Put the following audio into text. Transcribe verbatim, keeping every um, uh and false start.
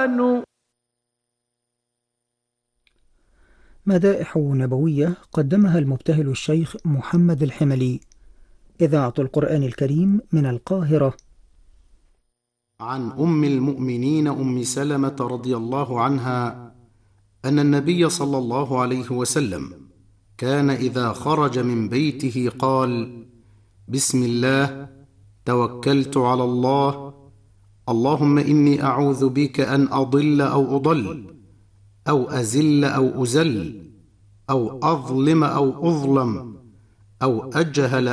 القرآن. مدائح نبوية قدمها المبتهل الشيخ محمد الحملي. إذاعة القرآن الكريم من القاهرة. عن أم المؤمنين أم سلمة رضي الله عنها أن النبي صلى الله عليه وسلم كان إذا خرج من بيته قال: بسم الله، توكلت على الله، اللهم إني أعوذ بك أن أضل أو أضل، أو أزل أو أزل، أو أظلم أو أظلم، أو أجهل